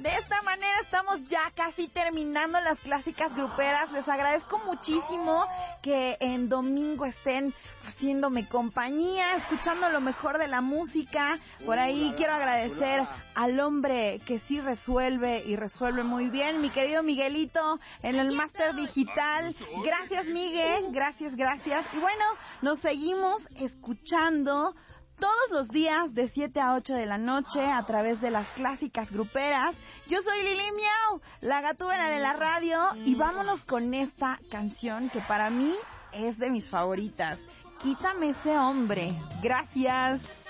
De esta manera estamos ya casi terminando las clásicas gruperas. Les agradezco muchísimo que en domingo estén haciéndome compañía, escuchando lo mejor de la música. Por ahí quiero agradecer al hombre que sí resuelve y resuelve muy bien, mi querido Miguelito en el máster digital. Gracias, Miguel, gracias. Y bueno, nos seguimos escuchando todos los días de 7 a 8 de la noche a través de las clásicas gruperas. Yo soy Lili Miau, la gatúbela de la radio, y vámonos con esta canción que para mí es de mis favoritas. Quítame ese hombre. Gracias.